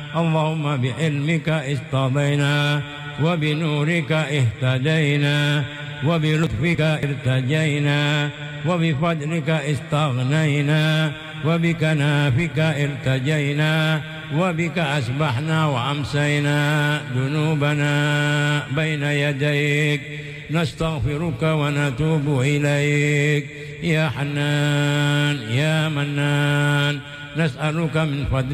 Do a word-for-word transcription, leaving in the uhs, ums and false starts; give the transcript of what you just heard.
اللهم بعلمك استضينا، وبنورك اهتدينا، وبلطفك ارتجينا، وبفضلك استغنينا، وبكنافك ارتجينا، وبك أسبحنا وأمسينا. ذنوبنا بين يديك نستغفرك ونتوب إليك. يا حنان يا منان، نسألك من فضلك